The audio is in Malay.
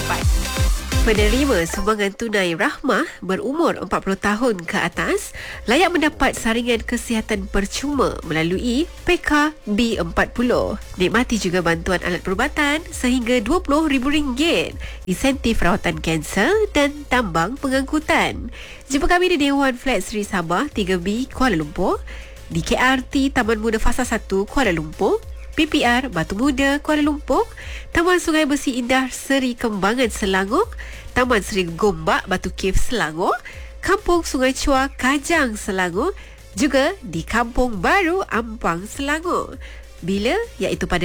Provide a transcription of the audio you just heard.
dapat. Penerima sumbangan tunai Rahmah berumur 40 tahun ke atas layak mendapat saringan kesihatan percuma melalui PKB40. Nikmati juga bantuan alat perubatan sehingga RM20,000, insentif rawatan kanser dan tambang pengangkutan. Jumpa kami di Dewan Flat Seri Sabah 3B Kuala Lumpur, di KRT Taman Muda Fasa 1 Kuala Lumpur, PPR Batu Muda Kuala Lumpur, Taman Sungai Besi Indah Seri Kembangan Selangor, Taman Seri Gombak Batu Cave Selangor, Kampung Sungai Chua Kajang Selangor, juga di Kampung Baru Ampang Selangor. Bila? Iaitu pada